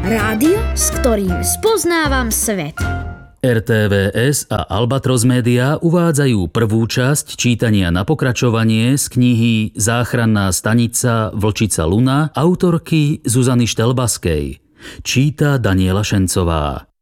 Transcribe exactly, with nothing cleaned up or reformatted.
Rádio, s ktorým spoznávam svet. er té vé es a Albatros Media uvádzajú prvú časť čítania na pokračovanie z knihy Záchranná stanica Vlčica Luna autorky Zuzany Štelbaskej. Číta Daniela Šencová.